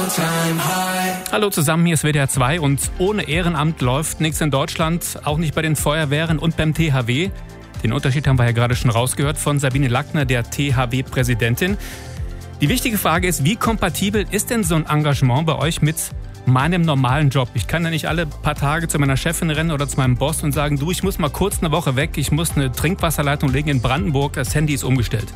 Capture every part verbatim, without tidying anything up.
Hallo zusammen, hier ist W D R zwei und ohne Ehrenamt läuft nichts in Deutschland, auch nicht bei den Feuerwehren und beim T H W. Den Unterschied haben wir ja gerade schon rausgehört von Sabine Lackner, der T H W-Präsidentin. Die wichtige Frage ist, wie kompatibel ist denn so ein Engagement bei euch mit meinem normalen Job? Ich kann ja nicht alle paar Tage zu meiner Chefin rennen oder zu meinem Boss und sagen, du, ich muss mal kurz eine Woche weg, ich muss eine Trinkwasserleitung legen in Brandenburg, das Handy ist umgestellt.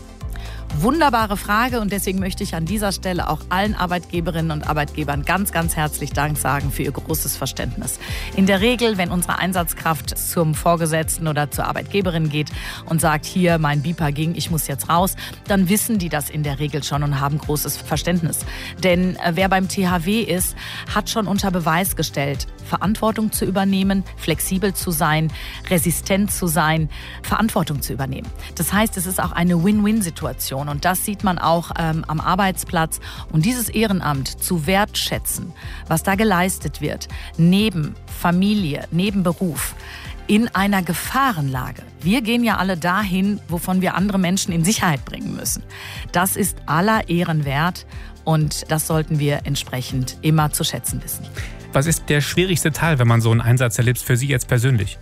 Wunderbare Frage und deswegen möchte ich an dieser Stelle auch allen Arbeitgeberinnen und Arbeitgebern ganz, ganz herzlich Dank sagen für ihr großes Verständnis. In der Regel, wenn unsere Einsatzkraft zum Vorgesetzten oder zur Arbeitgeberin geht und sagt, hier, mein Beeper ging, ich muss jetzt raus, dann wissen die das in der Regel schon und haben großes Verständnis. Denn äh, wer beim T H W ist, hat schon unter Beweis gestellt, Verantwortung zu übernehmen, flexibel zu sein, resistent zu sein, Verantwortung zu übernehmen. Das heißt, es ist auch eine Win-Win-Situation. Und das sieht man auch ähm, am Arbeitsplatz. Und dieses Ehrenamt zu wertschätzen, was da geleistet wird, neben Familie, neben Beruf, in einer Gefahrenlage. Wir gehen ja alle dahin, wovon wir andere Menschen in Sicherheit bringen müssen. Das ist aller Ehren wert und das sollten wir entsprechend immer zu schätzen wissen. Was ist der schwierigste Teil, wenn man so einen Einsatz erlebt, für Sie jetzt persönlich?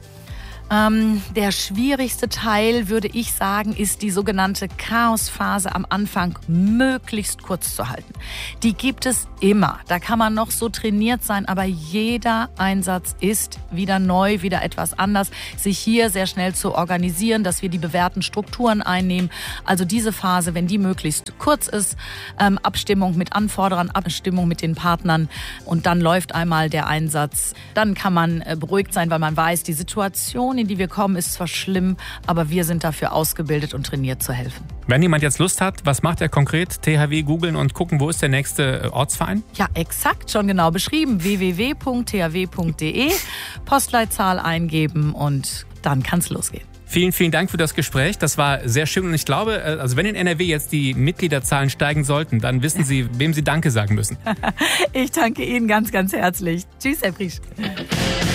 Ähm, der schwierigste Teil, würde ich sagen, ist die sogenannte Chaosphase am Anfang möglichst kurz zu halten. Die gibt es immer. Da kann man noch so trainiert sein, aber jeder Einsatz ist wieder neu, wieder etwas anders. Sich hier sehr schnell zu organisieren, dass wir die bewährten Strukturen einnehmen. Also diese Phase, wenn die möglichst kurz ist, ähm, Abstimmung mit Anforderern, Abstimmung mit den Partnern und dann läuft einmal der Einsatz. Dann kann man äh, beruhigt sein, weil man weiß, die Situation, in die wir kommen, ist zwar schlimm, aber wir sind dafür ausgebildet und trainiert zu helfen. Wenn jemand jetzt Lust hat, was macht er konkret? T H W googeln und gucken, wo ist der nächste Ortsverein? Ja, exakt, schon genau beschrieben. w w w punkt t h w punkt d e, Postleitzahl eingeben und dann kann es losgehen. Vielen, vielen Dank für das Gespräch. Das war sehr schön und ich glaube, also wenn in N R W jetzt die Mitgliederzahlen steigen sollten, dann wissen Sie, wem Sie Danke sagen müssen. Ich danke Ihnen ganz, ganz herzlich. Tschüss, Herr Prisch.